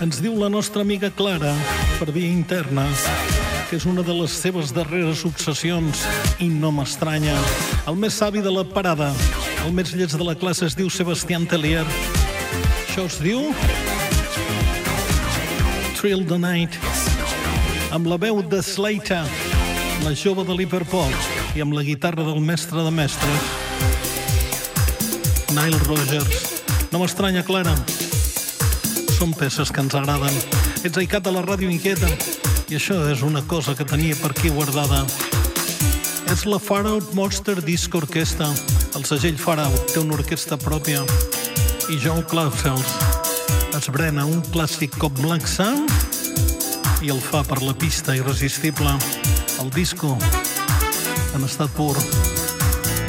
Ens diu la nostra amiga Clara, per via interna, que és una de les seves darreres obsessions, i no m'estranya. El més savi de la parada, el més lleig de la classe es diu Sebastián Tellier. Això es diu Thrill the Night, amb la veu de Slater, la jove de Liverpool, i amb la guitarra del mestre de mestres, Nile Rodgers. No m'estranya, Clara. Són peces que ens agraden. Ets aicat de la ràdio inquieta, i això és una cosa que tenia per aquí guardada. És la Far Out Monster Disco Orquestra. El segell Far Out té una orquestra pròpia, i John Clausels es brena un clàssic com Black Sun i el fa per la pista irresistible. El disco en estat pur.